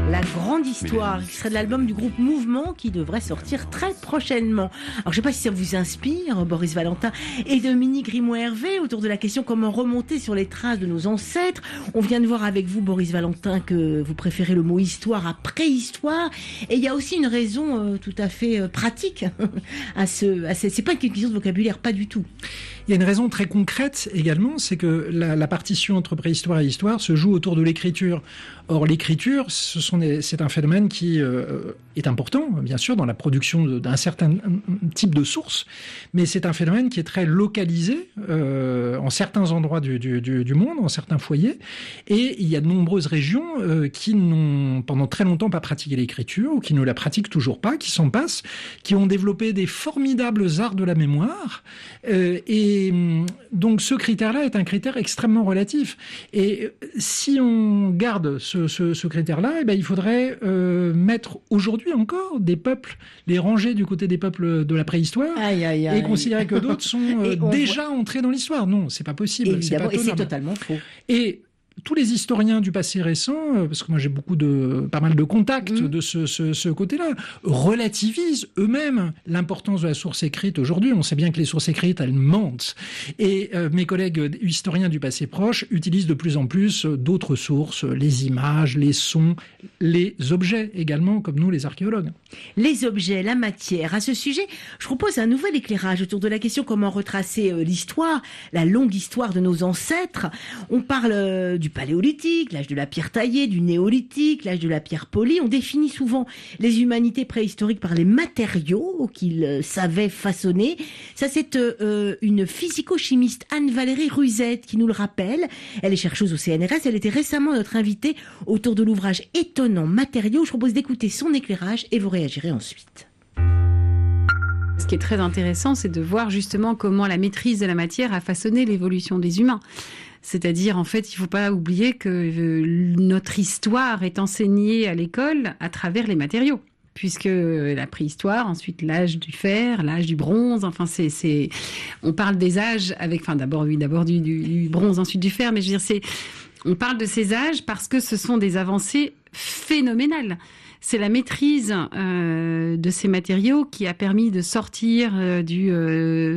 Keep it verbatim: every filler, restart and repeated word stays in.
La grande histoire, qui serait de l'album du groupe Mouvement qui devrait sortir très prochainement. Alors je ne sais pas si ça vous inspire, Boris Valentin et Dominique Grimoët-Hervé, autour de la question comment remonter sur les traces de nos ancêtres. On vient de voir avec vous, Boris Valentin, que vous préférez le mot histoire à préhistoire. Et il y a aussi une raison euh, tout à fait euh, pratique à ce... À ce c'est pas une question de vocabulaire, pas du tout. Il y a une raison très concrète également, c'est que la, la partition entre préhistoire et histoire se joue autour de l'écriture. Or, l'écriture, ce sont des, c'est un phénomène qui euh, est important, bien sûr, dans la production de, d'un certain type de sources, mais c'est un phénomène qui est très localisé euh, en certains endroits du, du, du, du monde, en certains foyers, et il y a de nombreuses régions euh, qui n'ont pendant très longtemps pas pratiqué l'écriture, ou qui ne la pratiquent toujours pas, qui s'en passent, qui ont développé des formidables arts de la mémoire, euh, et Et donc ce critère-là est un critère extrêmement relatif. Et si on garde ce, ce, ce critère-là, eh ben, il faudrait euh, mettre aujourd'hui encore des peuples, les ranger du côté des peuples de la préhistoire, aïe, aïe, aïe. et considérer que d'autres sont euh, déjà voit... entrés dans l'histoire. Non, c'est pas possible. Évidemment, c'est pas et c'est totalement faux. Et tous les historiens du passé récent, parce que moi j'ai beaucoup de, pas mal de contacts mmh. de ce, ce, ce côté-là, relativisent eux-mêmes l'importance de la source écrite aujourd'hui. On sait bien que les sources écrites, elles mentent. Et euh, mes collègues historiens du passé proche utilisent de plus en plus d'autres sources, les images, les sons, les objets également, comme nous les archéologues. Les objets, la matière. À ce sujet, je propose un nouvel éclairage autour de la question comment retracer euh, l'histoire, la longue histoire de nos ancêtres. On parle euh, du paléolithique, l'âge de la pierre taillée, du néolithique, l'âge de la pierre polie. On définit souvent les humanités préhistoriques par les matériaux qu'ils euh, savaient façonner. Ça, c'est euh, une physico-chimiste, Anne-Valérie Ruzet, qui nous le rappelle. Elle est chercheuse au C N R S. Elle était récemment notre invitée autour de l'ouvrage Étonnants matériaux. Je propose d'écouter son éclairage et vous réagirez ensuite. Ce qui est très intéressant, c'est de voir justement comment la maîtrise de la matière a façonné l'évolution des humains. C'est-à-dire, en fait, il ne faut pas oublier que euh, notre histoire est enseignée à l'école à travers les matériaux. Puisque la préhistoire, ensuite l'âge du fer, l'âge du bronze, enfin c'est, c'est, on parle des âges avec, enfin d'abord oui, d'abord du, du, du bronze, ensuite du fer, mais je veux dire c'est, on parle de ces âges parce que ce sont des avancées phénoménales. C'est la maîtrise euh, de ces matériaux qui a permis de sortir euh, du euh,